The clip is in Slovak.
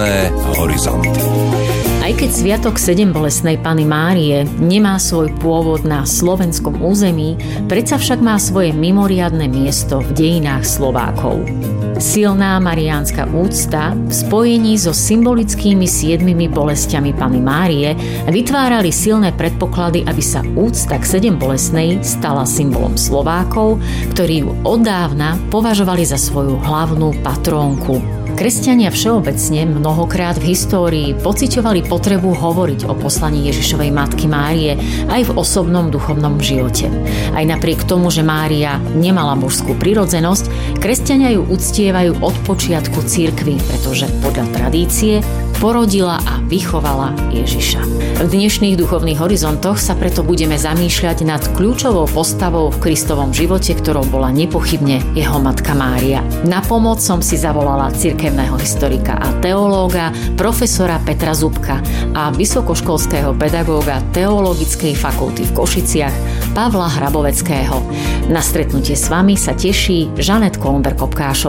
Horizont. Aj keď sviatok Sedembolestnej Panny Márie nemá svoj pôvod na slovenskom území, predsa však má svoje mimoriadne miesto v dejinách Slovákov. Silná mariánska úcta v spojení so symbolickými 7 bolestiami Panny Márie vytvárali silné predpoklady, aby sa úcta k Sedembolestnej stala symbolom Slovákov, ktorí ju oddávna považovali za svoju hlavnú patrónku. Kresťania všeobecne mnohokrát v histórii pociťovali potrebu hovoriť o poslaní Ježišovej matky Márie aj v osobnom duchovnom živote. Aj napriek tomu, že Mária nemala mužskú prirodzenosť, kresťania ju uctievajú od počiatku cirkvi, pretože podľa tradície porodila a vychovala Ježiša. V dnešných duchovných horizontoch sa preto budeme zamýšľať nad kľúčovou postavou v Kristovom živote, ktorou bola nepochybne jeho matka Mária. Na pomoc som si zavolala cirkevného historika a teológa profesora Petra Zubka a vysokoškolského pedagóga Teologickej fakulty v Košiciach Pavla Hraboveckého. Na stretnutie s vami sa teší Žanet Kolmber-Kopkášová.